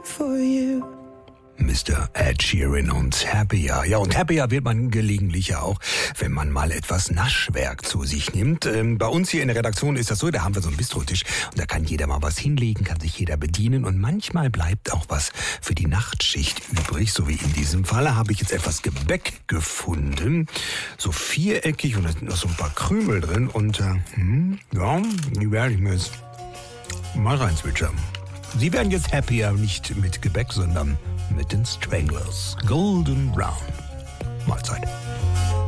for you. Mr. Ed Sheeran und Happier. Ja, und happier wird man gelegentlich auch, wenn man mal etwas Naschwerk zu sich nimmt. Bei uns hier in der Redaktion ist das so, da haben wir so einen Bistrotisch und da kann jeder mal was hinlegen, kann sich jeder bedienen und manchmal bleibt auch was für die Nachtschicht übrig. So wie in diesem Fall habe ich jetzt etwas Gebäck gefunden, so viereckig und da sind noch so ein paar Krümel drin und ja, die werde ich mir jetzt mal reinzwitschern. Sie werden jetzt happier, nicht mit Gebäck, sondern mit den Stranglers. Golden Brown. Mahlzeit.